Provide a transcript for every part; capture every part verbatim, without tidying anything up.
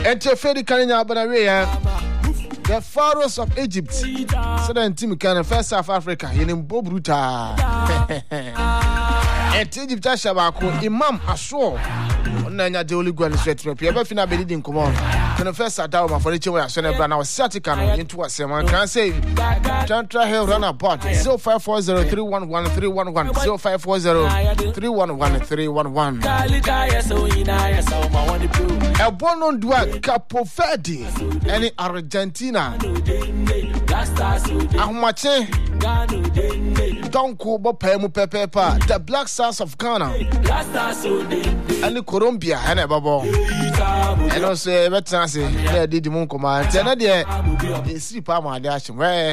Fedi Kanya Banawe, the pharaohs of Egypt. So then Team Can first South Africa in Bobruta. And Egypt Shabako, Imam Ashur. Nanya de Oli Gwan Sweat, Pierre Fina Bedin Common. Can the first Adama for each way I send a brand of Saticano into a seven. Can I say, Chantra Hill run about zero five four zero three one one three one one zero five four zero three one one three one one. El Bono Dua Capo Verde, any Argentina. Ahmache Donko Bopemu Pepepa, the Black Stars of Ghana, and the Colombia, and a babo. And also, let's say, they did the moon command. And they sleep on my dash.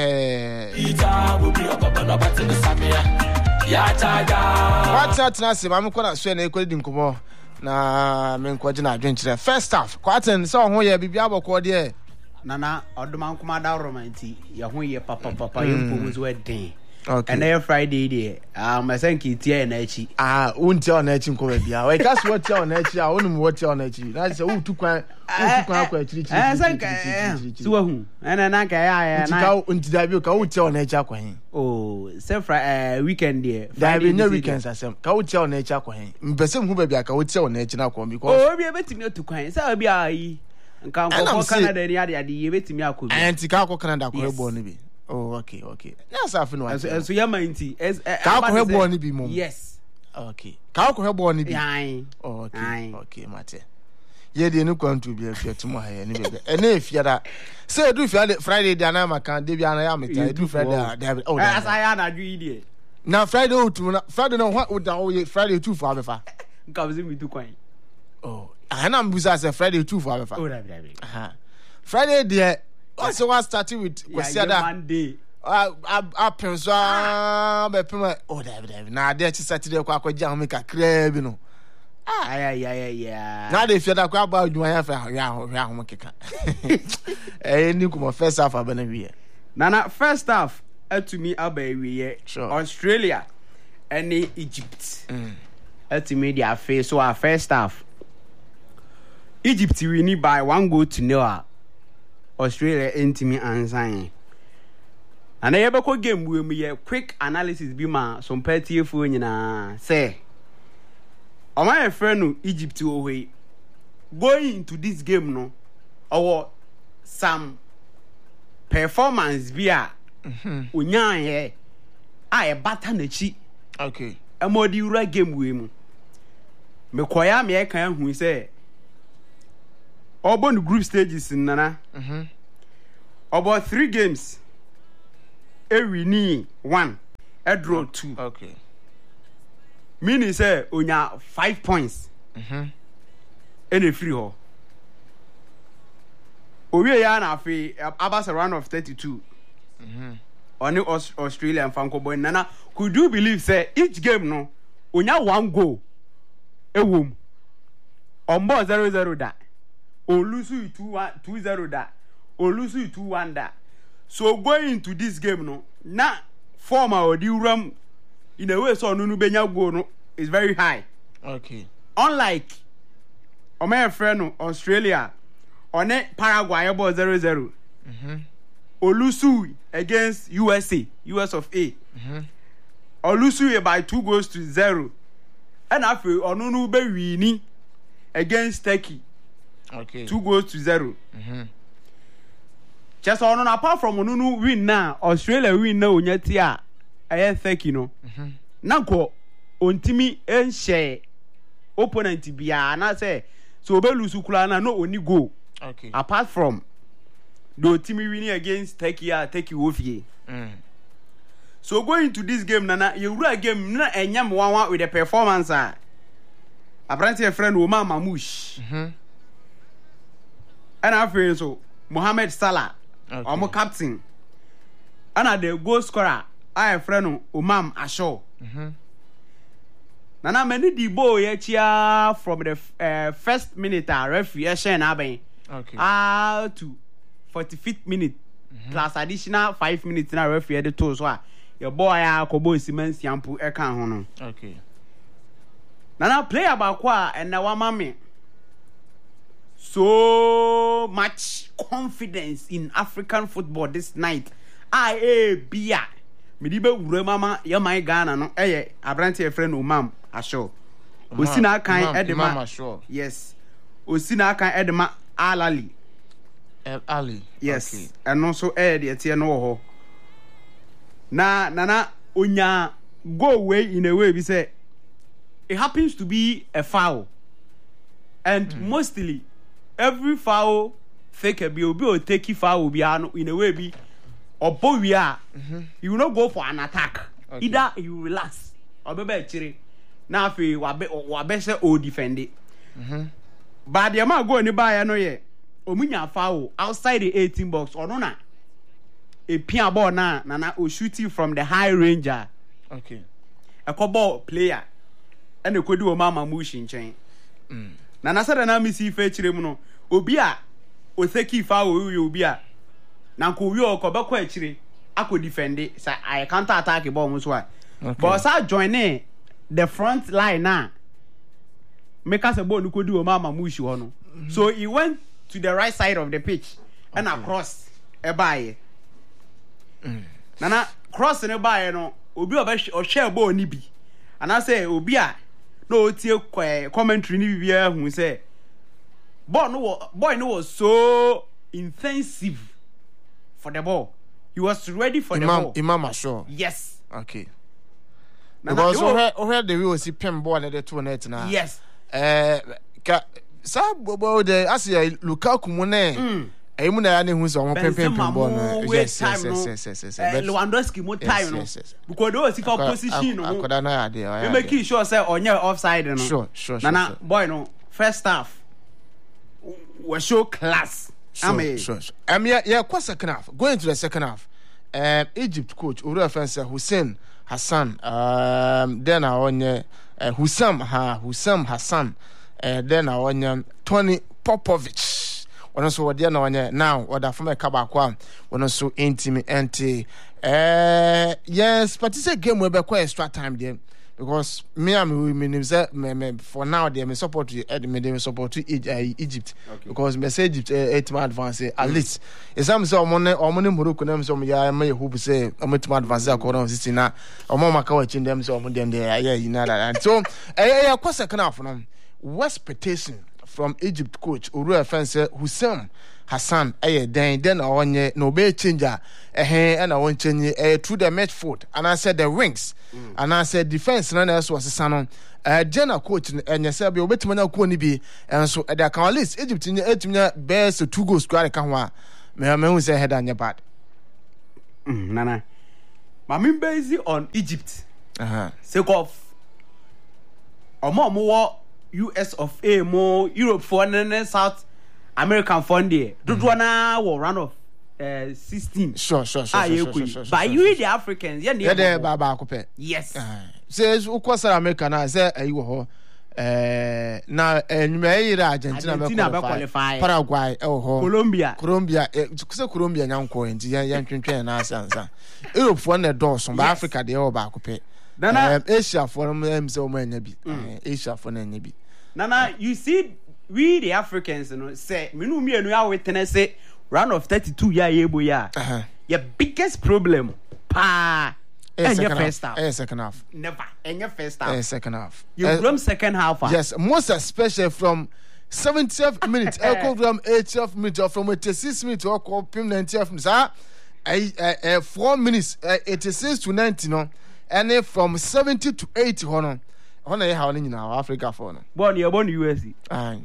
What's that? Nancy, I'm going to say, I'm going to come na men kwajina adwenture first half kwaten so ho ye bibia bokọ de nana odoman kuma da romanti ye ho ye papa papa ye mpomuzo eden okay and every Friday dey ah my senki tie na achi ah unti on achi nko bia we ka so tie on achi ah onum wo tie on achi na say utu kwan utu kwan akwa achi chi eh senka so hu na na ka ya na ka unti da bi ka wo tie on achi akwan oh say Friday weekend there Friday no weekends asem ka wo tie on achi akwan mbese hu ba bia ka wo tie on achi na akwan because oh bia betimi otu kwan say bia yi nka nko Canada ni ade ade ye betimi akọ anti ka akọ Canada akọ ebo no bi. Oh, okay, okay. That's half no. So, so your minty. Ka ko hebo ni bi mum. Yes. Okay. Ka ko hebo ni bi. Aye. Oh, okay. Aye. Okay, mate. Ye de no kwantu bi afia tumo ha ye ni bebe. E na afia da. Say do Friday Friday da na maka de bia na ya meta. Do Friday da. Oh, as I na do ide. Na Friday o tu na Friday no what o da o ye Friday two for abefa. Nka be me tu kwan. Oh, ana mbuza say Friday two for abefa. Oh, da bi da bi. Aha. Friday there. Also, I started with Kwesiada. Monday. Ah, ah, penso ah, be pema. Oh, David, David. Na dey Saturday kwa kwa jam make kakra bi no. Ah, yeah, yeah, yeah, yeah. Na dey fiada kwa ba adwuma ya fa ya ya ho keka. Eh, ni kuma first half abana wi. Nana first half atumi abawi sure. Australia and Egypt. Mm. Atumi dia face so our first half. Egypt win by one goal to nil. Australia intimi ansan. And I ever could game we me quick analysis be ma some petty fu nyina say. O my friend Egypt away going into this game no our some performance be a mhm onya here a e bata na chi okay e modi ura game we mu me koya me kan hu say Auburn group stages in Nana. Mm-hmm. About three games. A winning one. A draw two. Okay. Meaning say onya five points. Mm-hmm. And a free ho. Owe ya na fe abas a round of thirty-two. Mm-hmm. On Australia and Franco boy Nana. Could you believe say each game no onya one goal. A womb. On board zero zero that. Olusu two zero da. Olusu two one da. So going into this game no, na form or the ram in a way so no benya go no is very high. Okay. Unlike my friend Australia on it Paraguay about zero zero. Mhm. Olusu against U S A, U S of A. Mhm. Olusu by two goals to zero. And after onunu be winning against Turkey. Okay. Two goals to zero. Mm-hmm. Just on apart from Onunu win now, Australia win now. Onyatia, I think you know. Mm-hmm. Nanko, on Timmy and share opponent be and I say so. Be lose kulana no only go. Okay. Apart from the Timmy winning against Turkey, Turkey Wolfie. Mm. So going to this game, Nana, you run game na enyam one one with the performance. Ah, apparently a friend Omar Mamouche. Mm-hmm. And I feel so Mohamed Salah, okay. our captain. And the goal scorer, I have friend Umam Asho. Mm-hmm. Nana many the boy here from the uh, first minute, uh, referee Shen Aben. Okay. Ah, uh, to forty-fifth minute mm-hmm. plus additional five minutes in a referee the two so your boy uh, Kobo Siemens Yampu Ekan Hono. Okay. Nana play about qua and now mammy. so much confidence in African football this night. I a bia. Me di be wure mama ya my Ghana no eh abrante e friend Umam Asho. Osina kan edema. Yes. Osina kan edema Alali. El Ali. Yes. Okay. And also eh de tie no ho. Na nana onya go away in a way we say it happens to be a foul. And mm. mostly every foul fake a be or take foul be in a way be or boy we are mm-hmm. you will not go for an attack. Okay. Either you relax or be chiri. Now if you wa be say o defend it. Mm-hmm. But the amount go any buy no ye. Omunya foul outside the eighteen box or no na. A pin ball na na o shooting from the high ranger. Okay. A ball player. And you could do a mama mushin chain. Mm. Na na sada na mi si fe chire mu no obi a o seki fa o wi obi a na ko wi o ko be ko achire ako defend say I counter attack ball mu so a but sa join in the front line na make us a ball no ko do o mama mu shi ho no so he went to the right side of the pitch and okay. across e bae mm. na na cross ne bae no obi o be o share ball ni bi and I say obi a no tie commentary ni bibia hu say ball no boy no was so intensive for the ball. He was ready for Imam, the ball. Imam Asho. Yes. Okay. Now, because where where the we will see pen ball at the two net now. Yes. Eh ka sa bobo de asia Lukaku mo na eh mu na ya ne hu so won pen pen ball no. Yes yes yes yes yes. Lewandowski mo time no. Because they was for position no. Akoda na ya dey. We make sure say onye offside no. Sure sure sure. Nana boy no first half was show class. Sure, I mean, sure, sure. Um, yeah, yeah, quite second half. Going to the second half, um, Egypt coach, Uru offense, Hussein Hassan, um, then I on uh, Hussam, ha, Hussam Hassan, uh, then I on um, Tony Popovich. When also what they know now, what that from a Kabakwa, when also intimate anti, uh, yes, but it's a game where be quite extra time there. Because me and me me for now they me support to me they support to Egypt okay. Because me say Egypt eight uh, advance uh, at least exam say omone omone Morocco na me say ya me hope say omo to advance according to na omo maka wa chin dem say omo dem dey yeah you know that so eh eh kwa second half no what expectation from Egypt coach Uru offense Hussam Hassan eh then then onye no be changer eh and I want change eh through the midfield and I said the wings mm. and I said defense na na so sanon eh general coach enye say be obetima na ko ni bi enso e da kan list Egypt ni etimnya best two goals square kan ho a me me hu say head anya bad mm nana ma me based on Egypt uh-huh sake of omo omo U S of A mo Europe for and South American fund there. Do na will run of uh, sixteen. Sure, sure, sure. Ah, sure, sure, sure, but you the Africans, yeah, yeah, there, Baba Coupe. Yes. Says Ukwasa America na say you ho. Eh, na enyume Argentina be qualify. Paraguay, oh ho. Colombia. Colombia, say Colombia nyanko enti yan yan twentwen na asansa. Europe for na dawson, but Africa dey all ba coupe. Nana Asia for them say o manya bi. Asia for na nya bi. Nana, you see we the Africans, you know, say, me no me anu ya witness say round of thirty-two ya yebo ya. Uh-huh. Your biggest problem, pa, and your first half. Eh, second half. Never. And your first half. Eh, second half. You uh, from second half. Yes, most especially from seventieth minute, echo from eightieth minute, or from eighty-six minutes, or from ninetieth minute. Ah, eh, four minutes, eighty-six to ninety, no, and then from seventy to eighty, no. Hono ye how in our Africa for no. Born you born U S. Aye.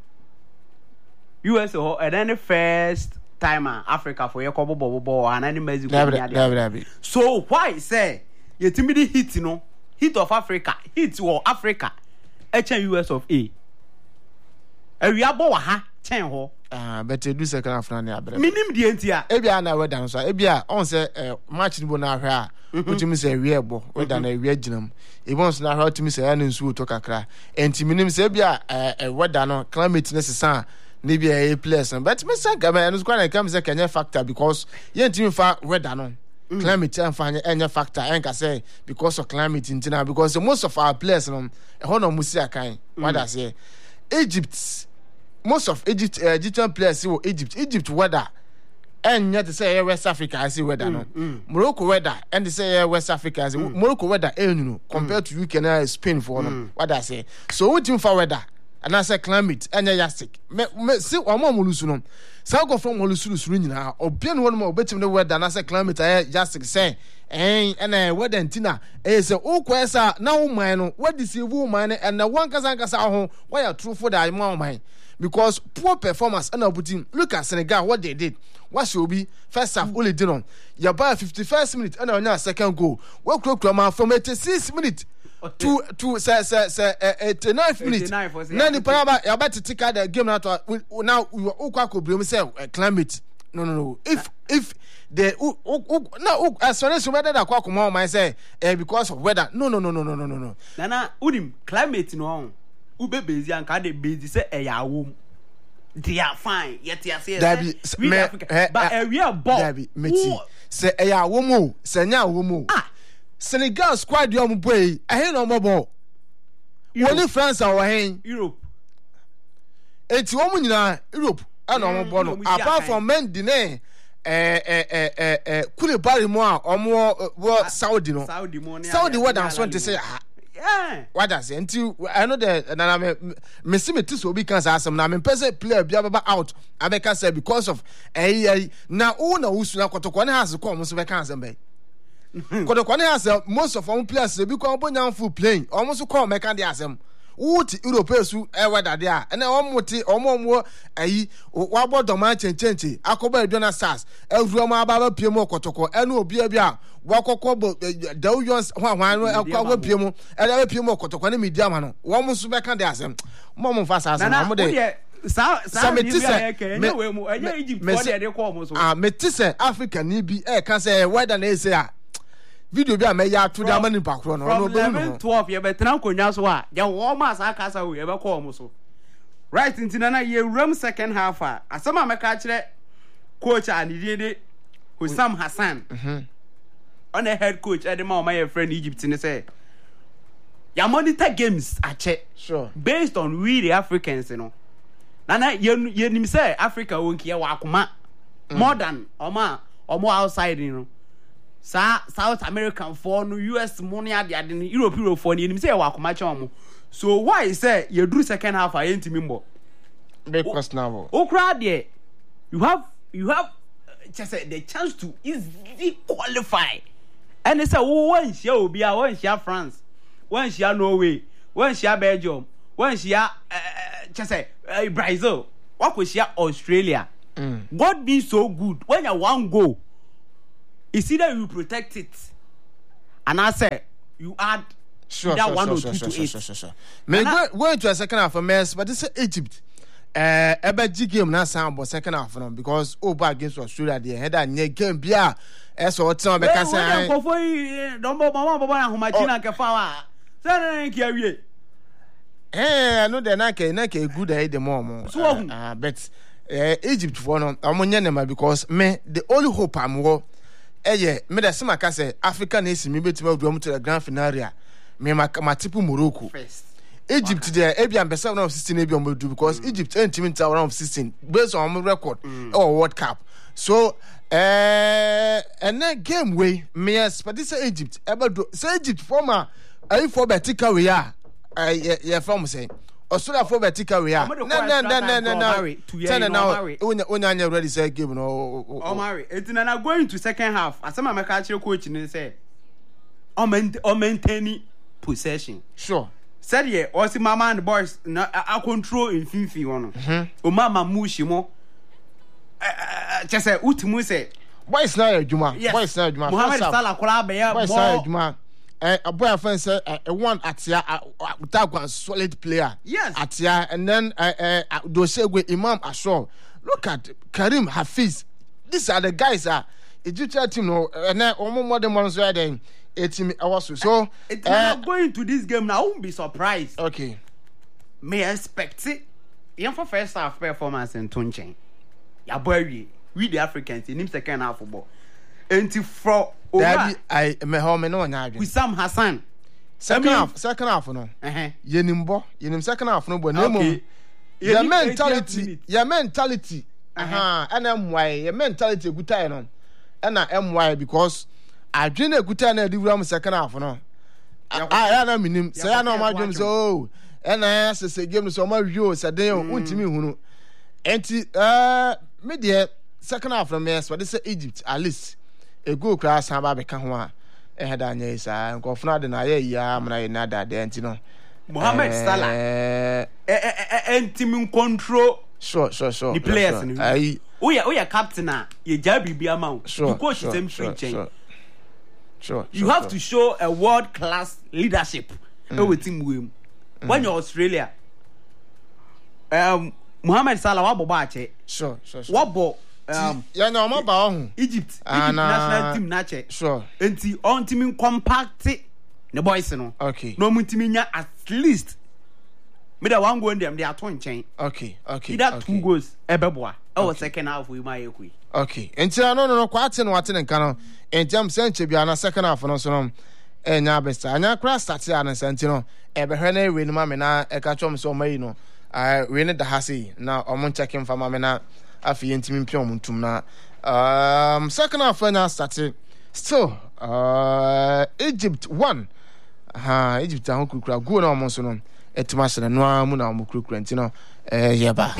U S ho and then the first time Africa for your kobo bobo bo and any Mexico. So why say you timid hit no hit of Africa hit or Africa H U S of A. E wi abo wa ha ten ho. Ah, but you do second half na na abre. Minim die ntia. E bia na we dan so. E bia on say match ni bo na hwe a. Utimi say we ebo we dan na we ginam. E bon so na hwe utimi say na nsu to kakra. Enti minim say bia e we dan no climate necessary ni bia a place. But me say gama no kwa na come say kenya factor because ye ntimi fa we dan no. Climate and find any factor and can say because of climate in China because most of our players no e ho no musi akan. What I say Egypt most of Egypt uh, Egyptian players see Egypt Egypt weather and yet say West Africa I see weather no Morocco weather and they say West Africa I see Morocco weather eh you know compared to U K and Spain for no what I say so what team for weather and I say climate and yastic me me see omo mulusu no say go from mulusu suru nyina obian one mo betim the weather and I say climate eh yastic say eh and weather ntina eh say o kwesa na wo man no what deceive wo man and na one kasa kasa ho why are true for that man because poor performance and putting look at Senegal what they did what should be first half only did on you buy fifty-first minute and on second goal well clock from eighty-six minutes to to say say say eighty-nine minutes now the paraba you about to take out the game now now we are going to say climate no no no if if the now as soon as you weather that come on my say because of weather no no no no no no no no nana unim climate no ube bezi anka de bezi say eyawo they are fine yet you say we Africa but a real ball Dabi meti say eyawo mo say nya wo mo Senegal squad yo mo boy eh no mo ball woni France are hen Europe enti wo mo nyina Europe and no mo ball no apart from Mendy eh eh eh eh eh Koulibaly mo a omo Saudi no Saudi what am so to say yeah what does until I know that na me me see me tis obi kan say asem na me person player bia baba out abeka say because of eh na o na usu na kotoko ne has come so be kan asem be kotoko ne has most of them players be ko obonya full playing almost come me kan dey asem wuti Europe su e weda dey a na omuti omomo ayi wa bodo ma chenchenche akoba edona stars evru ma baba pie mu kotoko ene obi bia wakoko daw yons hwan hwan akwa pie mu e da pie mu kotoko ne media ma no wo mo su be kan dey asem mo mo fa sa asem mo dey sa sa metise me we mu enye Egypt for dey dey call mo so ah metise Africa ni bi e kan say weda na e say a video bi a me ya to da mani pakro no no be no twelve ye betra konya so a ye wo ma sa kasa we ye be call mo so right ntina na ye ram second half a asema me ka kire coach anidie de Hussam Hassan mhm on a head coach at the ma my friend Egypt ni say ya monitor games ache sure based on we the Africans you know na na ye ye nim say Africa won kiye wa akoma more than oma omo outside you know sa South American for no U S money ade ade ni Europe Europe for ni nim say wa akoma che omo so why say you do second half a ntimi mbo big questionable o crowd there you have you have uh, just uh, the chance to easily qualify and they say oh one share obi a one share France one share Norway one share Belgium one share uh, just say uh, Brazil what could share Australia mm. God be so good when you one go it's either you protect it and I say you add sure, that sure, one sure, or sure, two sure, to sure, eight sure, sure, sure. May go, go into a second half of mess, but this is Egypt. Uh, ebe G game na sound but second half no because over against Australia the head and near game bia eso otan be ka say ko foi don bo mama bo na homa china ke fa wa say na nki awie eh no de na ke na ke good eh the mom ah but uh, Egypt for no omonye nema because me the only hope am wo eh me da sema ka say Africa na esi me betima obiom to the grand finale me ma tipu Morocco first Egypt there Ebian best round of sixteen Ebian will do because mm. Egypt ain't team round of sixteen based on my record mm. or World Cup. So uh and then game way me but this Egypt ever do say Egypt former I for betika we are uh yeah from say Australia for betika we are no no no no no no ten now when when you ready say game no oh marry it na going to second half asema make actually coach ni say o maintain possession sure said ye or see mama and the boys na a control in fifi one o mama mushi mo just say utimu say boys na adwuma boys na adwuma Mohamed Salah kola be ya boys na adwuma eh a boy friend say a one atia that one solid player yes atia and then uh Dosegwe Imam Ashraf look at Karim Hafiz these are the guys are Egyptian team no and then omo modern ones there then eighteen hours so it's uh, not going to this game now. I won't be surprised. Okay, may I expect it even for first half performance in Tunchen ya boy we the Africans in him second half football until for over I me how me no nya with Sam Hassan second half second half no eh yenimbo yenim second half no but no mum your mentality your mentality aha and am why your mentality gutai no and am why because I drink a gutai na di wura second half no ah na minim say na ma dwem so and I say game so ma wi o say den untimi hunu enti eh me de second half from yes what they say Egypt at least a go class ha ba be ka ho a e heda anya isa nko funa de na ye ya amna ye na da de enti no Mohamed Salah eh eh enti control sure sure sure the players ni ai o ya o ya captain a ye ja bibia ma o the coach is them free chain sure sure you have to show a world class leadership e with team we when you're Australia um Mohamed Salah wa bobo ache sure sure wa bo um ya na o ba ohun Egypt Egypt national team na che sure enti on team compact the boys no okay no mun team nya at least me da one goal dem they are two chain okay okay either okay. two goals ebeboa e was second half we my ekui okay enti no no no kwate no wate nka no enti am senche bia na second half no so no enya besta anya kra start ya na senti no ebe hwe na ewe ni ma me na e ka chom so mai no ah we ne da hasi na omon checking fa ma me na afi entimi mpia omuntum na um second half na start still uh Egypt one ha Egypt ahun kukura go na omon so no etima sene no amu na omukukura enti no eh yeba